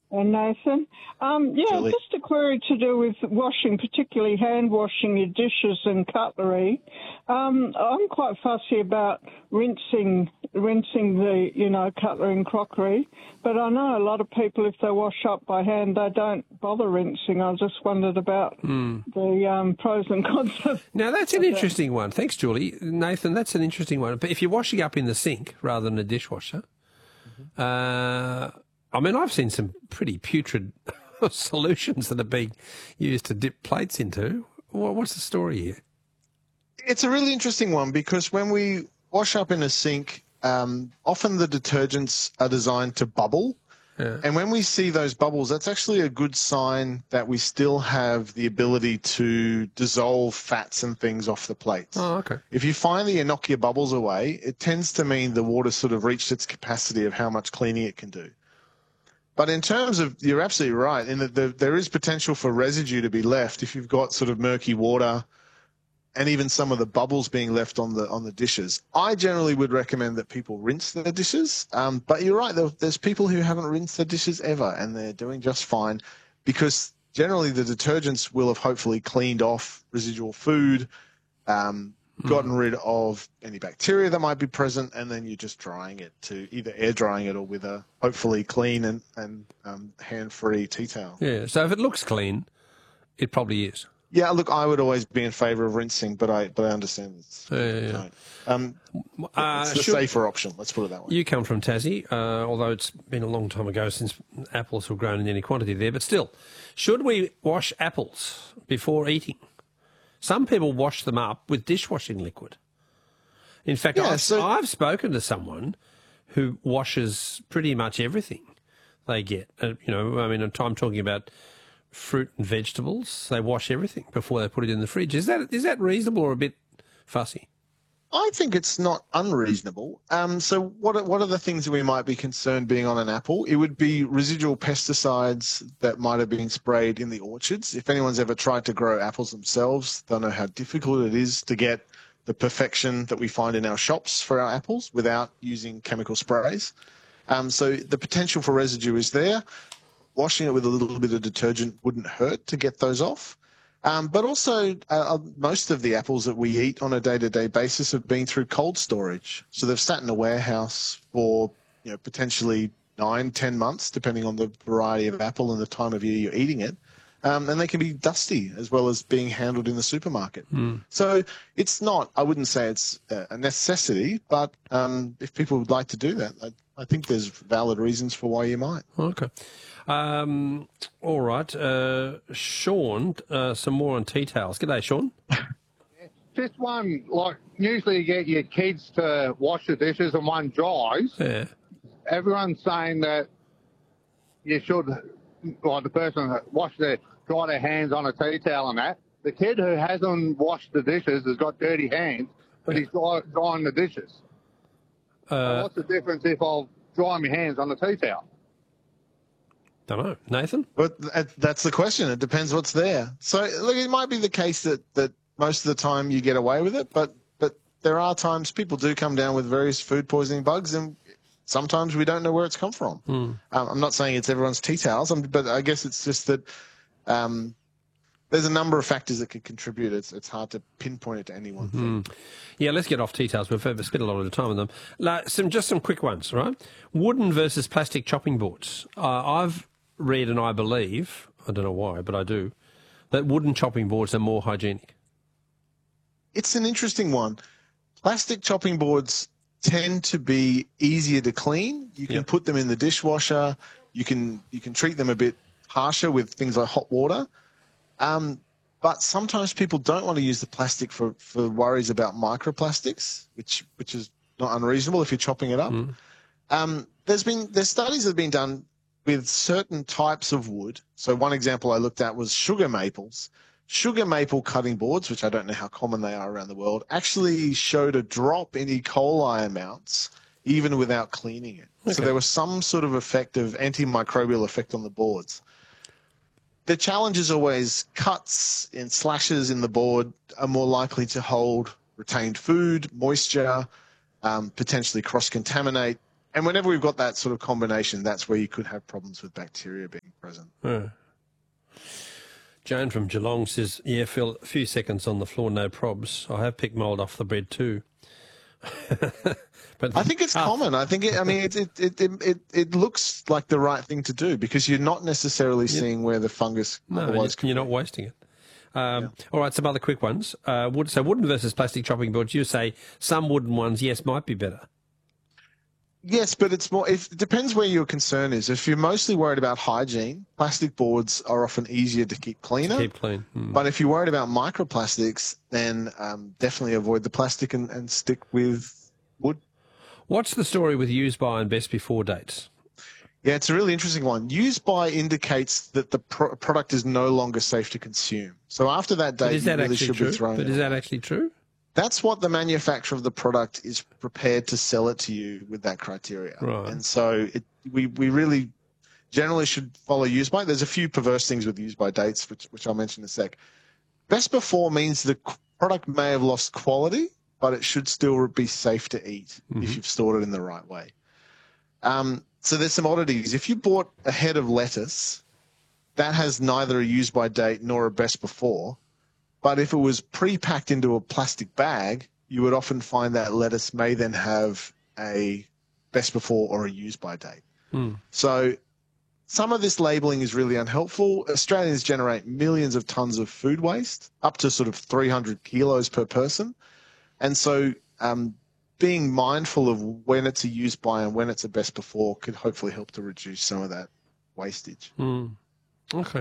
And Nathan. Julie. Just a query to do with washing, particularly hand washing your dishes and cutlery. I'm quite fussy about rinsing the, cutlery and crockery, but I know a lot of people, if they wash up by hand, they don't bother rinsing. I just wondered about the pros and cons of Now, that's an interesting one. Thanks, Julie. Nathan, that's an interesting one. But if you're washing up in the sink rather than a dishwasher, I've seen some pretty putrid solutions that are being used to dip plates into. What's the story here? It's a really interesting one because when we wash up in a sink, often the detergents are designed to bubble. Yeah. And when we see those bubbles, that's actually a good sign that we still have the ability to dissolve fats and things off the plates. Oh, okay. If you finally knock your bubbles away, it tends to mean the water's sort of reached its capacity of how much cleaning it can do. But in terms of, you're absolutely right, in that there is potential for residue to be left if you've got sort of murky water and even some of the bubbles being left on the dishes. I generally would recommend that people rinse their dishes. But you're right, there's people who haven't rinsed their dishes ever and they're doing just fine because generally the detergents will have hopefully cleaned off residual food, gotten rid of any bacteria that might be present, and then you're just drying it to either air drying it or with a hopefully clean and hand-free tea towel. Yeah, so if it looks clean, it probably is. Yeah, look, I would always be in favour of rinsing, but I understand it's it's the safer option. Let's put it that way. You come from Tassie, although it's been a long time ago since apples were grown in any quantity there, but still, should we wash apples before eating? Some people wash them up with dishwashing liquid. In fact, I've spoken to someone who washes pretty much everything they get. I'm talking about fruit and vegetables. They wash everything before they put it in the fridge. Is that reasonable or a bit fussy? I think it's not unreasonable. So what are the things that we might be concerned being on an apple? It would be residual pesticides that might have been sprayed in the orchards. If anyone's ever tried to grow apples themselves, they'll know how difficult it is to get the perfection that we find in our shops for our apples without using chemical sprays. So the potential for residue is there. Washing it with a little bit of detergent wouldn't hurt to get those off. But also, most of the apples that we eat on a day-to-day basis have been through cold storage. So they've sat in a warehouse for potentially 9-10 months, depending on the variety of apple and the time of year you're eating it. And they can be dusty as well as being handled in the supermarket. So it's not, I wouldn't say it's a necessity, but if people would like to do that, I think there's valid reasons for why you might. Okay. All right. Sean, some more on tea towels. G'day, Sean. Just one, usually you get your kids to wash the dishes and one dries. Yeah. Everyone's saying that you should, the person that dry their hands on a tea towel and that. The kid who hasn't washed the dishes has got dirty hands, but he's drying the dishes. So what's the difference if I'll dry my hands on the tea towel? Don't know. Nathan? But that's the question. It depends what's there. So, look, it might be the case that most of the time you get away with it, but there are times people do come down with various food poisoning bugs, and sometimes we don't know where it's come from. I'm not saying it's everyone's tea towels, but I guess it's just that there's a number of factors that could contribute. It's hard to pinpoint it to any one thing. Yeah, let's get off tea towels. We've spent a lot of the time on them. Just some quick ones, right? Wooden versus plastic chopping boards. I've read, and I believe, I don't know why, but I do, that wooden chopping boards are more hygienic. It's an interesting one. Plastic chopping boards tend to be easier to clean. You can put them in the dishwasher. You can treat them a bit harsher with things like hot water. But sometimes people don't want to use the plastic for worries about microplastics, which is not unreasonable if you're chopping it up. There's studies that have been done with certain types of wood. So one example I looked at was sugar maples. Sugar maple cutting boards, which I don't know how common they are around the world, actually showed a drop in E. coli amounts even without cleaning it. Okay. So there was some sort of effect of antimicrobial effect on the boards. The challenge is always cuts and slashes in the board are more likely to hold retained food, moisture, potentially cross-contaminate. And whenever we've got that sort of combination, that's where you could have problems with bacteria being present. Yeah. Joan from Geelong says, yeah, Phil, a few seconds on the floor, no probs. I have picked mould off the bread too. But I think it's common. I think it looks like the right thing to do because you're not necessarily seeing where the fungus otherwise could you're be. not wasting it. All right, some other quick ones. Wooden versus plastic chopping boards. You say some wooden ones, yes, might be better. Yes, but it's more. It depends where your concern is. If you're mostly worried about hygiene, plastic boards are often easier to keep cleaner. Keep clean. But if you're worried about microplastics, then definitely avoid the plastic and stick with wood. What's the story with use by and best before dates? Yeah, it's a really interesting one. Use by indicates that the product is no longer safe to consume. So after that date, you really should be throwing it. But is that actually true? That's what the manufacturer of the product is prepared to sell it to you with that criteria. Right. And so we really generally should follow use by. There's a few perverse things with use by dates, which I'll mention in a sec. Best before means the product may have lost quality, but it should still be safe to eat if you've stored it in the right way. So there's some oddities. If you bought a head of lettuce, that has neither a use by date nor a best before. But if it was pre-packed into a plastic bag, you would often find that lettuce may then have a best before or a use by date. So some of this labeling is really unhelpful. Australians generate millions of tons of food waste, up to sort of 300 kilos per person. And so being mindful of when it's a use by and when it's a best before could hopefully help to reduce some of that wastage. Okay.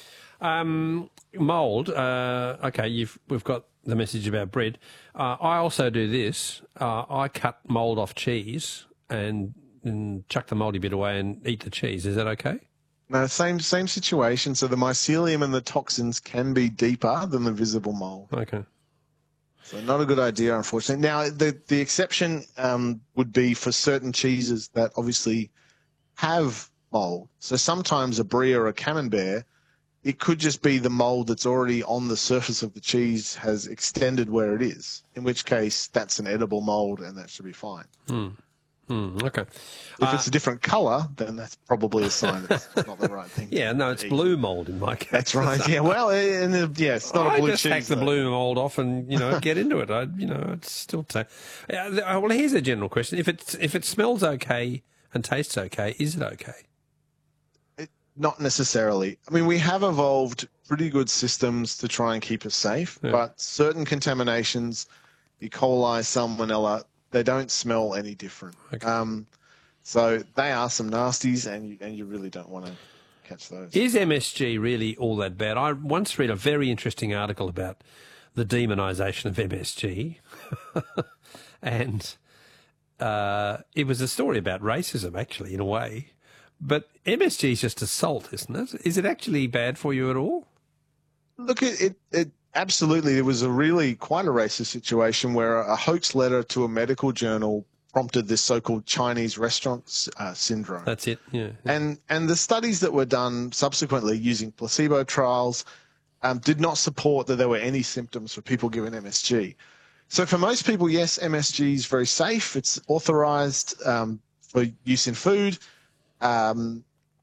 Mould. Okay, we've got the message about bread. I also do this. I cut mould off cheese and chuck the mouldy bit away and eat the cheese. Is that okay? No, same situation. So the mycelium and the toxins can be deeper than the visible mould. Okay. So not a good idea, unfortunately. Now, the exception would be for certain cheeses that obviously have mould. So sometimes a brie or a camembert, it could just be the mould that's already on the surface of the cheese has extended where it is, in which case that's an edible mould and that should be fine. Okay. If it's a different colour, then that's probably a sign that it's not the right thing. Yeah, no, it's blue mould in my case. That's right. Yeah, well, it's not a blue cheese. I just hack the blue mould off and, get into it. It's still... well, here's a general question. If it smells okay and tastes okay, is it okay? Not necessarily. I mean, we have evolved pretty good systems to try and keep us safe, but certain contaminations, E. coli, salmonella, they don't smell any different. Okay. So they are some nasties, and you really don't want to catch those. Is MSG really all that bad? I once read a very interesting article about the demonisation of MSG, and it was a story about racism, actually, in a way. But MSG is just a salt, isn't it? Is it actually bad for you at all? Look, it absolutely. There was quite a racist situation where a hoax letter to a medical journal prompted this so-called Chinese restaurant syndrome. That's it, yeah. And the studies that were done subsequently using placebo trials did not support that there were any symptoms for people given MSG. So for most people, yes, MSG is very safe. It's authorized for use in food. And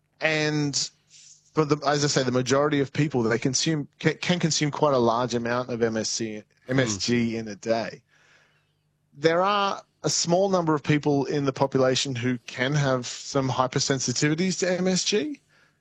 as I say, the majority of people, they can consume quite a large amount of MSG in a day. There are a small number of people in the population who can have some hypersensitivities to MSG,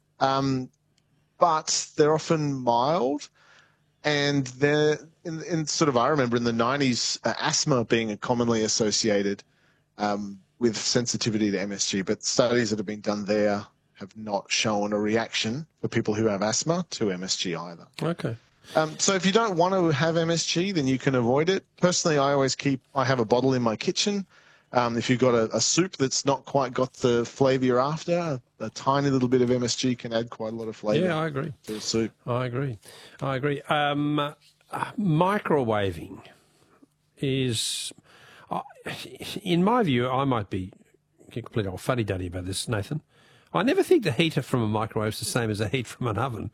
but they're often mild. And they're I remember in the 90s, asthma being commonly associated with sensitivity to MSG, but studies that have been done there have not shown a reaction for people who have asthma to MSG either. Okay. So if you don't want to have MSG, then you can avoid it. Personally, I have a bottle in my kitchen. If you've got a soup that's not quite got the flavour you're after, a tiny little bit of MSG can add quite a lot of flavour. Yeah, I agree. To a soup. I agree. Microwaving is... in my view, I might be completely old fuddy-duddy about this, Nathan. I never think the heat from a microwave is the same as the heat from an oven.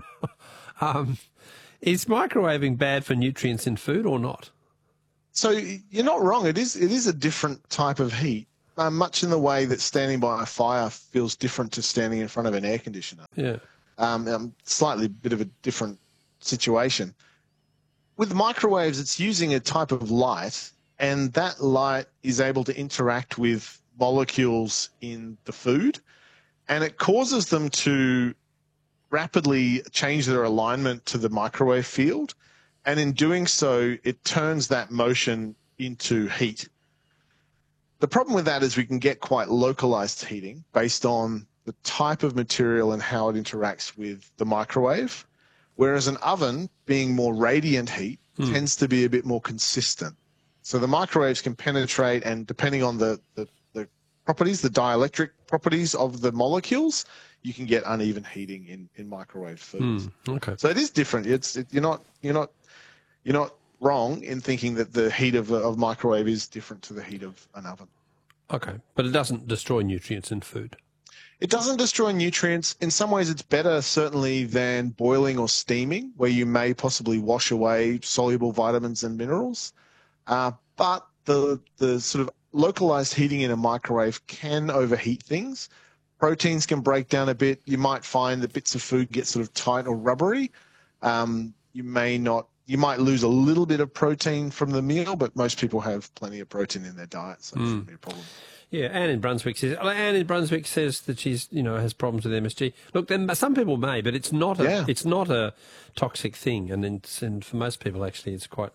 Is microwaving bad for nutrients in food or not? So you're not wrong. It is a different type of heat. much in the way that standing by a fire feels different to standing in front of an air conditioner. Yeah. Slightly bit of a different situation. With microwaves, it's using a type of light, and that light is able to interact with molecules in the food, and it causes them to rapidly change their alignment to the microwave field, and in doing so, it turns that motion into heat. The problem with that is we can get quite localized heating based on the type of material and how it interacts with the microwave, whereas an oven, being more radiant heat, tends to be a bit more consistent. So the microwaves can penetrate, and depending on the properties, the dielectric properties of the molecules, you can get uneven heating in microwave foods. Okay. So it is different. You're not wrong in thinking that the heat of microwave is different to the heat of an oven. Okay, but it doesn't destroy nutrients in food. It doesn't destroy nutrients. In some ways, it's better, certainly, than boiling or steaming, where you may possibly wash away soluble vitamins and minerals. But the sort of localized heating in a microwave can overheat things. Proteins can break down a bit. You might find that bits of food get sort of tight or rubbery. You might lose a little bit of protein from the meal, but most people have plenty of protein in their diet, so it shouldn't be a problem. Yeah, Anne in Brunswick says that she's has problems with MSG. Look, then some people may, but it's not a toxic thing, and for most people actually it's quite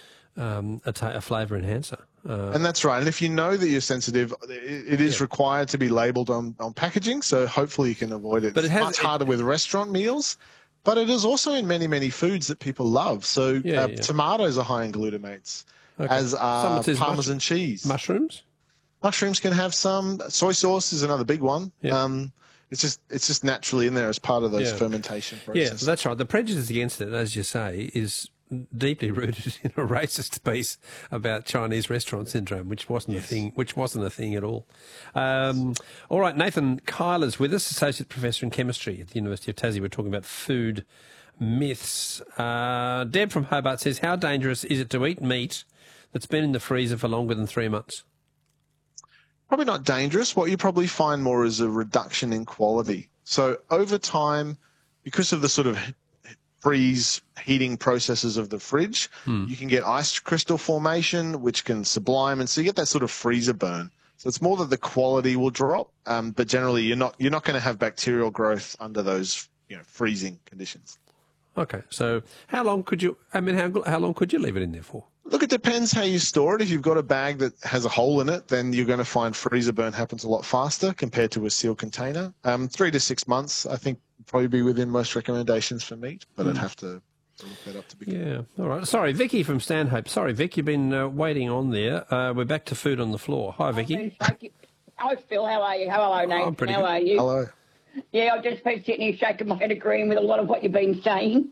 a flavour enhancer. And that's right. And if you know that you're sensitive, it is required to be labelled on packaging, so hopefully you can avoid it. But it's much harder with restaurant meals, but it is also in many, many foods that people love. So tomatoes are high in glutamates, as are Parmesan cheese. Mushrooms can have some. Soy sauce is another big one. Yeah. It's just naturally in there as part of those fermentation processes. Yeah, that's right. The prejudice against it, as you say, is deeply rooted in a racist piece about Chinese restaurant syndrome, which wasn't a thing at all. All right, Nathan Kyler's with us, Associate Professor in Chemistry at the University of Tassie. We're talking about food myths. Deb from Hobart says, how dangerous is it to eat meat that's been in the freezer for longer than 3 months? Probably not dangerous. What you probably find more is a reduction in quality. So over time, because of the sort of freeze heating processes of the fridge, you can get ice crystal formation, which can sublime, and so you get that sort of freezer burn. So it's more that the quality will drop, but generally you're not going to have bacterial growth under those freezing conditions. Okay, so how long could you leave it in there for? Look, it depends how you store it. If you've got a bag that has a hole in it, then you're going to find freezer burn happens a lot faster compared to a sealed container. 3 to 6 months, I think, would probably be within most recommendations for meat, but I'd have to look that up to begin. Yeah, all right. Sorry, Vicky from Stanhope. Sorry, Vic, you've been waiting on there. We're back to food on the floor. Hi, Vicky. Hi, Phil. How are you? Hello, Nate. I'm pretty good. Are you? Hello. Yeah, I've just been sitting here shaking my head agreeing with a lot of what you've been saying.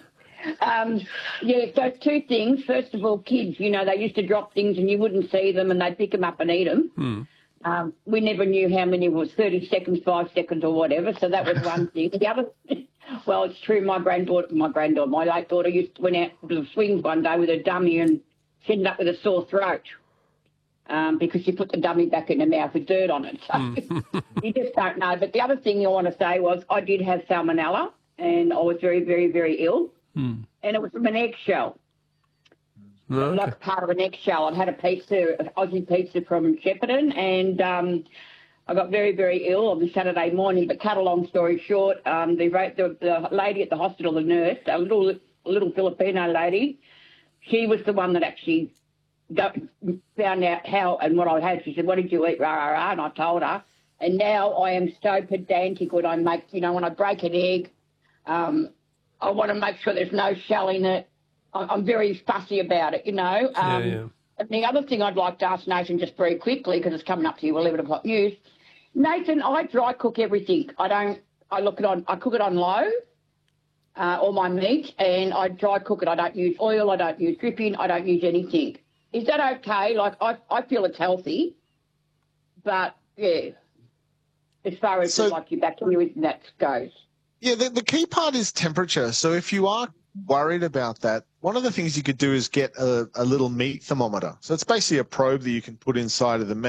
So 2 things. First of all, kids, they used to drop things and you wouldn't see them and they'd pick them up and eat them. We never knew how many was 30 seconds, 5 seconds or whatever, so that was one thing. The other, well, it's true, my late daughter went out to the swings one day with a dummy and she ended up with a sore throat because she put the dummy back in her mouth with dirt on it. So you just don't know. But the other thing I want to say was I did have salmonella and I was very, very, very ill. And it was from an eggshell. Okay. Like part of an eggshell. I'd had an Aussie pizza from Shepparton, and I got very, very ill on the Saturday morning. But cut a long story short, the lady at the hospital, the nurse, a little Filipino lady, she was the one that actually found out how and what I had. She said, "What did you eat?" Rah, rah, rah, and I told her. And now I am so pedantic when I make, when I break an egg. I want to make sure there's no shell in it. I'm very fussy about it, And the other thing I'd like to ask Nathan just very quickly, because it's coming up to you, 11 o'clock news. Nathan, I dry cook everything. I cook it on low, all my meat, and I dry cook it. I don't use oil. I don't use dripping. I don't use anything. Is that okay? Like, I feel it's healthy, but, yeah, as far as your bacteria and that goes. Yeah, the key part is temperature. So if you are worried about that, one of the things you could do is get a little meat thermometer. So it's basically a probe that you can put inside of the meat.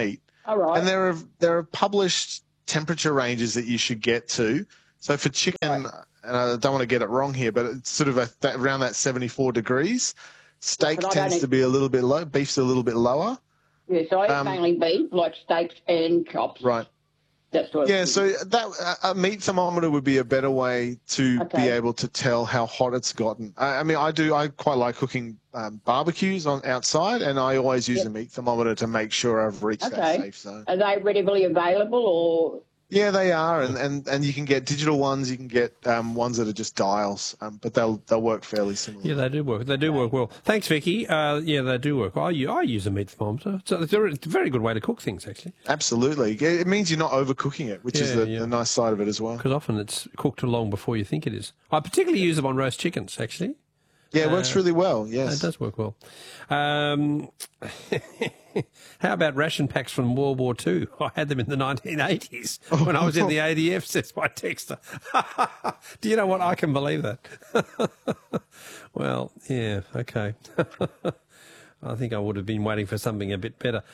All right. And there are published temperature ranges that you should get to. So for chicken, and I don't want to get it wrong here, but it's sort of around that 74 degrees. Steak tends to be a little bit low. Beef's a little bit lower. Yeah, so I eat mainly beef, like steaks and chops. Right. That sort of thing. So that a meat thermometer would be a better way to be able to tell how hot it's gotten. I mean, I quite like cooking barbecues outside, and I always use a meat thermometer to make sure I've reached that safe zone. Are they readily available, or? Yeah, they are, and you can get digital ones. You can get ones that are just dials, but they'll work fairly similarly. Yeah, they do work. They do work well. Thanks, Vicky. Yeah, they do work. I use a meat thermometer. So it's a very good way to cook things, actually. Absolutely. It means you're not overcooking it, which is the nice side of it as well. Because often it's cooked long before you think it is. I particularly use them on roast chickens, actually. Yeah, it works really well, yes. It does work well. How about ration packs from World War II? I had them in the 1980s when I was in the ADF, says my texter. Do you know what? I can believe that. Well, yeah, okay. I think I would have been waiting for something a bit better.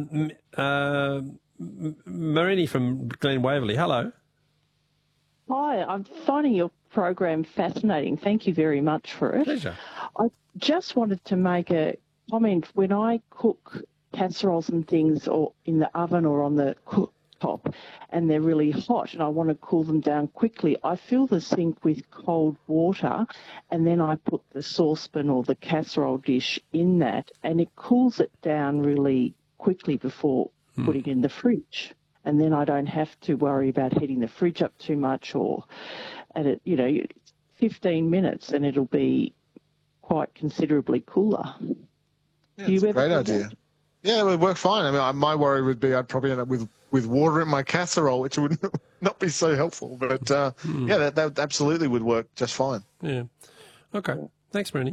Marini from Glen Waverley, hello. Hi, I'm finding your program fascinating. Thank you very much for it. Pleasure. I just wanted to make a comment. When I cook casseroles and things or in the oven or on the cooktop and they're really hot and I want to cool them down quickly, I fill the sink with cold water and then I put the saucepan or the casserole dish in that and it cools it down really quickly before putting it in the fridge. And then I don't have to worry about heating the fridge up too much or at it, 15 minutes and it'll be quite considerably cooler. Yeah, it's a great idea. That? Yeah, it would work fine. I mean, my worry would be I'd probably end up with water in my casserole, which would not be so helpful. But, that absolutely would work just fine. Yeah. Okay. Thanks, Marini.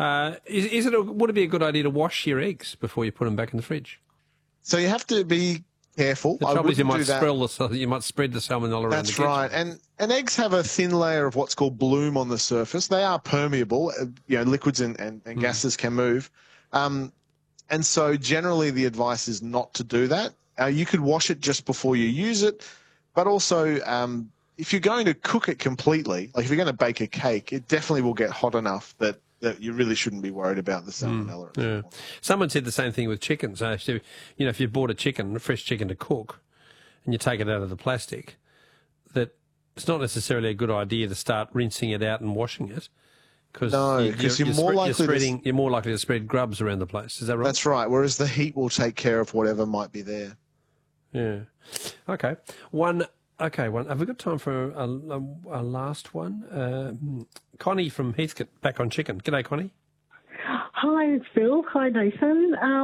Would it be a good idea to wash your eggs before you put them back in the fridge? So you have to be careful. The trouble is you might spread the salmonella around the kitchen. That's right. And eggs have a thin layer of what's called bloom on the surface. They are permeable. Liquids and gases can move. And so generally the advice is not to do that. You could wash it just before you use it. But also, if you're going to cook it completely, like if you're going to bake a cake, it definitely will get hot enough that you really shouldn't be worried about the salmonella. Yeah. Someone said the same thing with chicken. So, if you bought a fresh chicken to cook, and you take it out of the plastic, that it's not necessarily a good idea to start rinsing it out and washing it. Because you're more likely to spread grubs around the place. Is that right? That's right. Whereas the heat will take care of whatever might be there. Yeah. Okay. Have we got time for a last one? Connie from Heathcote, back on chicken. G'day, Connie. Hi, Phil. Hi, Nathan. I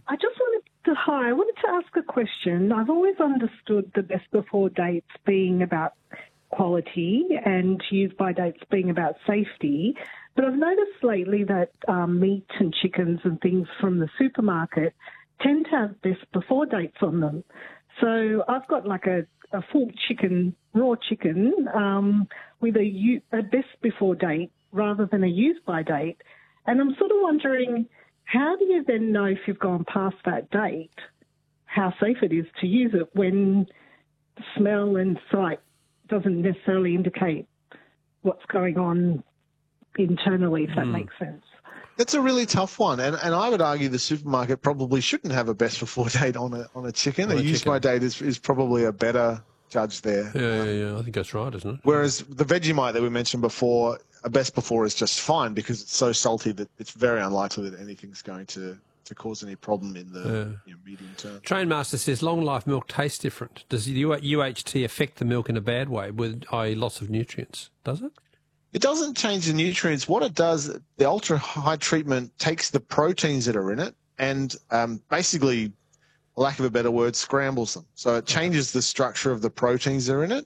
wanted to ask a question. I've always understood the best before dates being about quality and use by dates being about safety. But I've noticed lately that meat and chickens and things from the supermarket tend to have best before dates on them. So I've got like a full chicken, raw chicken, with a best before date rather than a use by date. And I'm sort of wondering, how do you then know if you've gone past that date, how safe it is to use it when the smell and sight doesn't necessarily indicate what's going on internally, if that makes sense? That's a really tough one, and I would argue the supermarket probably shouldn't have a best before date on a chicken. A use by date is probably a better judge there. Yeah. I think that's right, isn't it? Whereas the Vegemite that we mentioned before, a best before is just fine because it's so salty that it's very unlikely that anything's going to cause any problem in the medium term. Trainmaster says long life milk tastes different. Does the UHT affect the milk in a bad way, with loss of nutrients? Does it? It doesn't change the nutrients. What it does, the ultra-high treatment takes the proteins that are in it and basically, for lack of a better word, scrambles them. So it changes the structure of the proteins that are in it.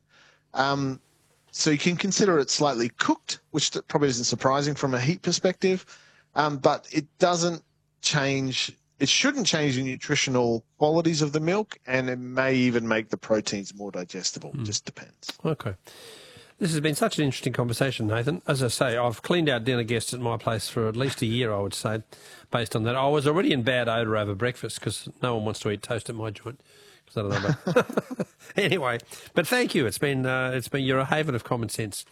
So you can consider it slightly cooked, which probably isn't surprising from a heat perspective, but it doesn't change. It shouldn't change the nutritional qualities of the milk, and it may even make the proteins more digestible. It just depends. Okay. This has been such an interesting conversation, Nathan. As I say, I've cleaned out dinner guests at my place for at least a year, I would say, based on that. I was already in bad odour over breakfast because no one wants to eat toast at my joint 'Cause I don't know about... Anyway, but thank you. It's been you're a haven of common sense